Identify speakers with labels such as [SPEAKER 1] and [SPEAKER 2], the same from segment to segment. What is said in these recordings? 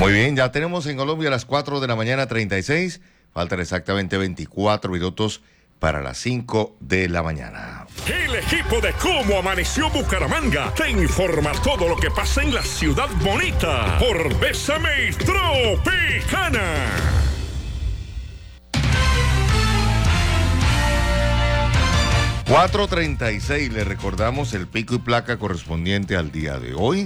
[SPEAKER 1] Muy bien, ya tenemos en Colombia a las 4 de la mañana 36. Faltan exactamente 24 minutos para las 5 de la mañana.
[SPEAKER 2] El equipo de Cómo Amaneció Bucaramanga te informa todo lo que pasa en la ciudad bonita por Bésame Tropicana.
[SPEAKER 1] ...4:36, le recordamos el pico y placa correspondiente al día de hoy.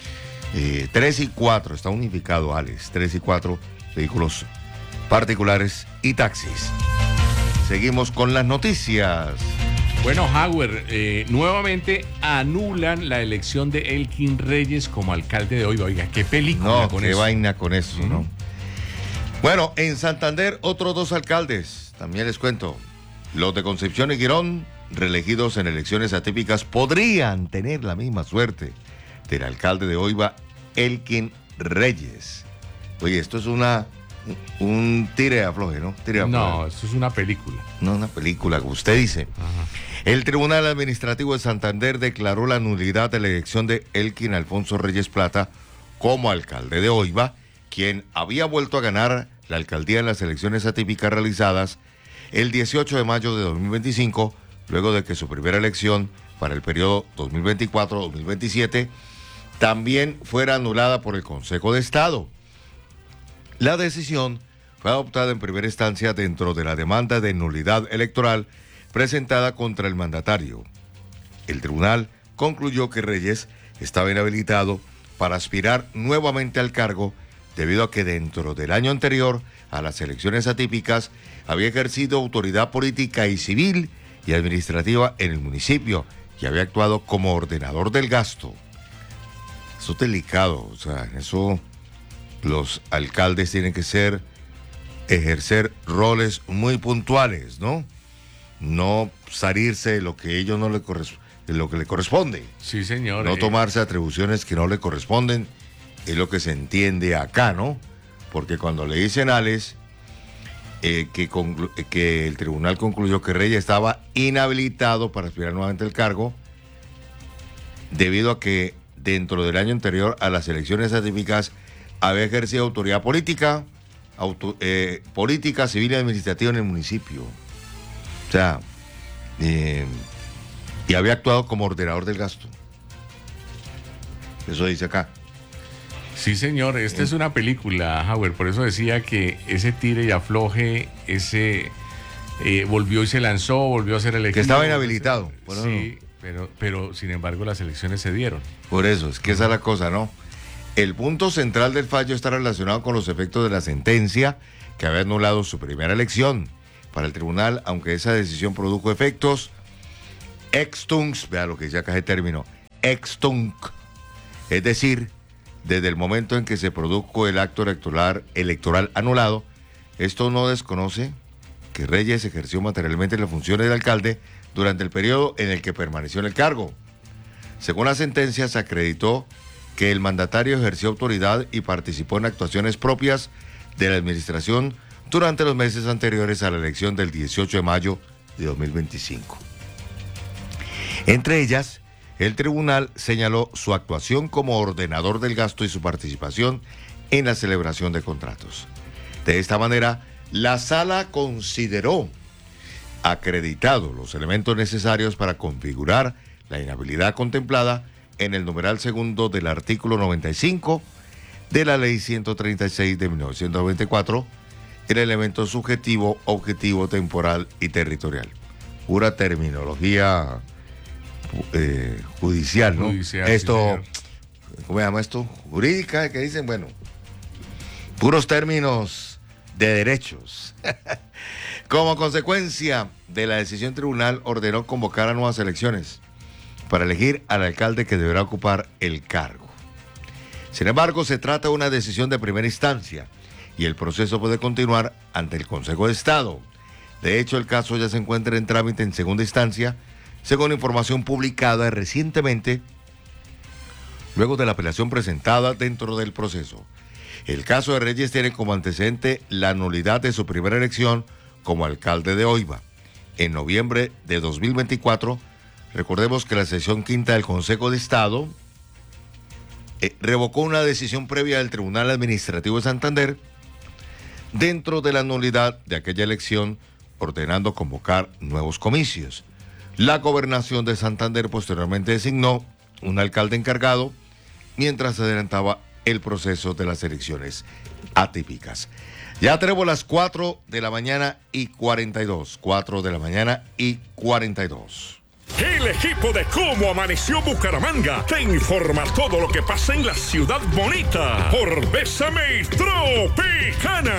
[SPEAKER 1] 3 y 4, está unificado, Alex. 3 y 4, vehículos particulares y taxis. Seguimos con las noticias.
[SPEAKER 3] Bueno, Howard, nuevamente anulan la elección de Elkin Reyes como alcalde de hoy. Oiga, qué película con
[SPEAKER 1] qué
[SPEAKER 3] eso.
[SPEAKER 1] vaina con eso, ¿no? Bueno, en Santander, otros 2 alcaldes, también les cuento. Los de Concepción y Girón, reelegidos en elecciones atípicas, podrían tener la misma suerte del alcalde de Oiva, Elkin Reyes. Oye, esto es un tire afloje, ¿no?
[SPEAKER 3] No, esto es una película.
[SPEAKER 1] No, una película, como usted dice.
[SPEAKER 3] Ajá.
[SPEAKER 1] El Tribunal Administrativo de Santander declaró la nulidad de la elección de Elkin Alfonso Reyes Plata como alcalde de Oiva, quien había vuelto a ganar la alcaldía en las elecciones atípicas realizadas el 18 de mayo de 2025, luego de que su primera elección para el periodo 2024-2027 también fuera anulada por el Consejo de Estado. La decisión fue adoptada en primera instancia dentro de la demanda de nulidad electoral presentada contra el mandatario. El tribunal concluyó que Reyes estaba inhabilitado para aspirar nuevamente al cargo debido a que dentro del año anterior a las elecciones atípicas había ejercido autoridad política y civil y administrativa en el municipio y había actuado como ordenador del gasto. Eso es delicado, o sea, en eso los alcaldes tienen que ejercer roles muy puntuales, ¿no? No salirse de lo que ellos de lo que le corresponde.
[SPEAKER 3] Sí, señor.
[SPEAKER 1] No tomarse atribuciones que no le corresponden, es lo que se entiende acá, ¿no? Porque cuando le dicen a Alex que el tribunal concluyó que Reyes estaba inhabilitado para aspirar nuevamente al cargo, debido a que dentro del año anterior a las elecciones atípicas había ejercido autoridad política, política, civil y administrativa en el municipio. O sea, y había actuado como ordenador del gasto. Eso dice acá.
[SPEAKER 3] Sí, señor, esta es una película, Howard, por eso decía que ese tire y afloje, volvió y se lanzó, volvió a ser elegido.
[SPEAKER 1] Que estaba inhabilitado.
[SPEAKER 3] Bueno, sí, pero sin embargo las elecciones se dieron.
[SPEAKER 1] Por eso, es que esa es la cosa, ¿no? El punto central del fallo está relacionado con los efectos de la sentencia que había anulado su primera elección. Para el tribunal, aunque esa decisión produjo efectos ex tunc, vea lo que dice acá el término, ex tunc, es decir, desde el momento en que se produjo el acto electoral anulado, esto no desconoce que Reyes ejerció materialmente las funciones de alcalde durante el periodo en el que permaneció en el cargo. Según la sentencia, se acreditó que el mandatario ejerció autoridad y participó en actuaciones propias de la administración durante los meses anteriores a la elección del 18 de mayo de 2025. Entre ellas, el tribunal señaló su actuación como ordenador del gasto y su participación en la celebración de contratos. De esta manera, la sala consideró acreditados los elementos necesarios para configurar la inhabilidad contemplada en el numeral segundo del artículo 95 de la Ley 136 de 1994, el elemento subjetivo, objetivo, temporal y territorial. Pura terminología judicial, ¿no?
[SPEAKER 3] Judicial,
[SPEAKER 1] esto,
[SPEAKER 3] sí,
[SPEAKER 1] ¿cómo se llama esto? Jurídica, que dicen, bueno, puros términos de derechos. Como consecuencia de la decisión, tribunal ordenó convocar a nuevas elecciones para elegir al alcalde que deberá ocupar el cargo. Sin embargo, se trata de una decisión de primera instancia y el proceso puede continuar ante el Consejo de Estado. De hecho, el caso ya se encuentra en trámite en segunda instancia, según información publicada recientemente, luego de la apelación presentada dentro del proceso. El caso de Reyes tiene como antecedente la nulidad de su primera elección como alcalde de Oiva. En noviembre de 2024, recordemos que la sesión quinta del Consejo de Estado revocó una decisión previa del Tribunal Administrativo de Santander dentro de la nulidad de aquella elección, ordenando convocar nuevos comicios. La Gobernación de Santander posteriormente designó un alcalde encargado mientras se adelantaba el proceso de las elecciones atípicas. Ya tenemos las 4 de la mañana y 42. 4 de la mañana y 42.
[SPEAKER 2] El equipo de Cómo Amaneció Bucaramanga te informa todo lo que pasa en la ciudad bonita por Bésame Tropicana.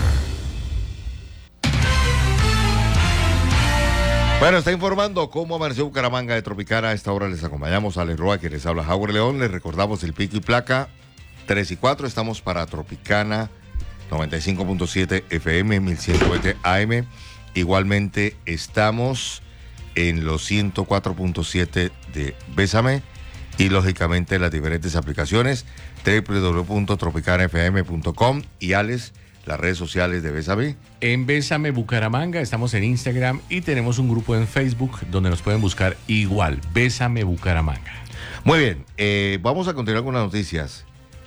[SPEAKER 1] Bueno, está informando Cómo Amaneció Bucaramanga de Tropicana. A esta hora les acompañamos a Alex Roa, quien les habla Howard León. Les recordamos el pico y placa 3 y 4. Estamos para Tropicana 95.7 FM, 1120 AM. Igualmente estamos en los 104.7 de Bésame y lógicamente las diferentes aplicaciones www.tropicanafm.com y Alex, las redes sociales de Bésame.
[SPEAKER 3] En Bésame Bucaramanga estamos en Instagram y tenemos un grupo en Facebook donde nos pueden buscar igual, Bésame Bucaramanga.
[SPEAKER 1] Muy bien, vamos a continuar con las noticias.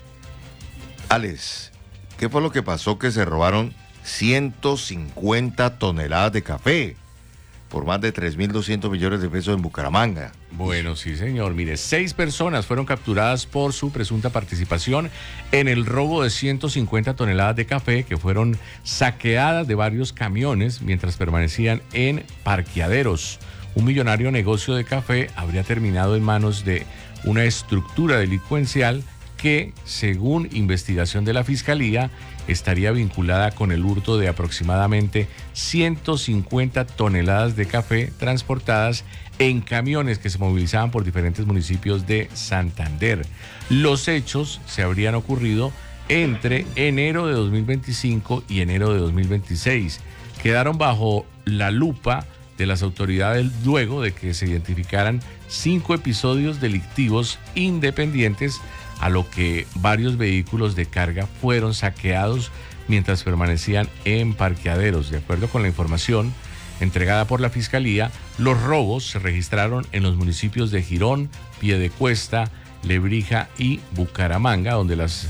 [SPEAKER 1] Alex, ¿qué fue lo que pasó que se robaron 150 toneladas de café por más de 3.200 millones de pesos en Bucaramanga?
[SPEAKER 3] Bueno, sí, señor. Mire, 6 personas fueron capturadas por su presunta participación en el robo de 150 toneladas de café que fueron saqueadas de varios camiones mientras permanecían en parqueaderos. Un millonario negocio de café habría terminado en manos de una estructura delincuencial que, según investigación de la Fiscalía, estaría vinculada con el hurto de aproximadamente 150 toneladas de café transportadas en camiones que se movilizaban por diferentes municipios de Santander. Los hechos se habrían ocurrido entre enero de 2025 y enero de 2026. Quedaron bajo la lupa de las autoridades luego de que se identificaran 5 episodios delictivos independientes, a lo que varios vehículos de carga fueron saqueados mientras permanecían en parqueaderos. De acuerdo con la información entregada por la Fiscalía, los robos se registraron en los municipios de Girón, Piedecuesta, Lebrija y Bucaramanga, donde los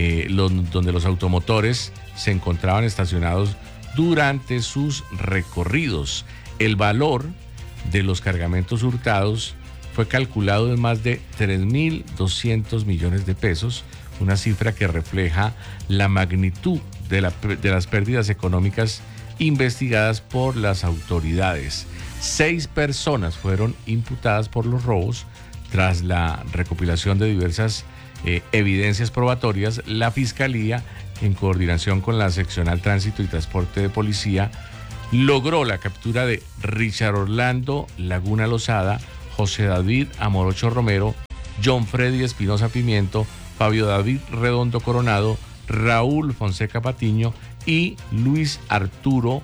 [SPEAKER 3] automotores se encontraban estacionados durante sus recorridos. El valor de los cargamentos hurtados fue calculado en más de 3.200 millones de pesos, una cifra que refleja la magnitud de las pérdidas económicas investigadas por las autoridades. 6 personas fueron imputadas por los robos. Tras la recopilación de diversas evidencias probatorias, la Fiscalía, en coordinación con la Seccional Tránsito y Transporte de Policía, logró la captura de Richard Orlando Laguna Lozada, José David Amorocho Romero, John Freddy Espinosa Pimiento, Fabio David Redondo Coronado, Raúl Fonseca Patiño y Luis Arturo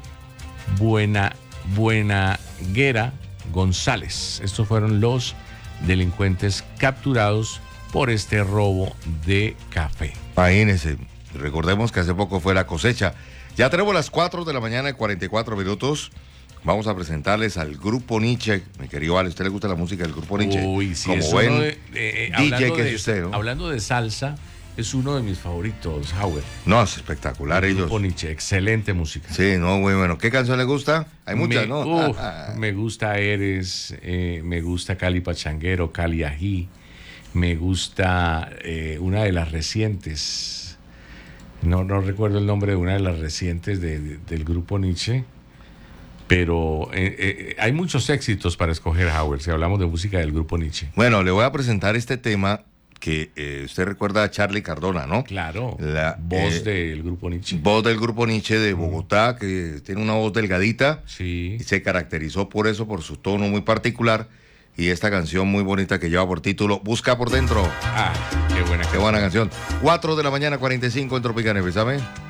[SPEAKER 3] Buenaguera González. Estos fueron los delincuentes capturados por este robo de café.
[SPEAKER 1] Imagínense, recordemos que hace poco fue la cosecha. Ya tenemos las 4 de la mañana y 44 minutos. Vamos a presentarles al Grupo Nietzsche. Mi querido Ale, ¿a usted le gusta la música del Grupo Nietzsche?
[SPEAKER 3] Uy, sí,
[SPEAKER 1] como
[SPEAKER 3] es
[SPEAKER 1] buen
[SPEAKER 3] uno
[SPEAKER 1] DJ que es usted, ¿no?
[SPEAKER 3] Hablando de salsa, es uno de mis favoritos, Howard.
[SPEAKER 1] No, es espectacular ellos.
[SPEAKER 3] Grupo Nietzsche, excelente música.
[SPEAKER 1] Sí, no, muy bueno. ¿Qué canción le gusta? Hay muchas, ¿no?
[SPEAKER 3] Me gusta Eres, me gusta Cali Pachanguero, Cali Ají, me gusta una de las recientes, no recuerdo el nombre de una de las recientes del Grupo Nietzsche, pero hay muchos éxitos para escoger, Howard, si hablamos de música del Grupo Nietzsche.
[SPEAKER 1] Bueno, le voy a presentar este tema que usted recuerda a Charlie Cardona, ¿no?
[SPEAKER 3] Claro,
[SPEAKER 1] la
[SPEAKER 3] voz del Grupo Nietzsche.
[SPEAKER 1] Voz del Grupo Nietzsche de Bogotá, que tiene una voz delgadita.
[SPEAKER 3] Sí.
[SPEAKER 1] Y se caracterizó por eso, por su tono muy particular. Y esta canción muy bonita que lleva por título Busca por Dentro.
[SPEAKER 3] Ah, qué buena canción.
[SPEAKER 1] Qué buena canción. 4 de la mañana, 45 en Tropicana, ¿sabe?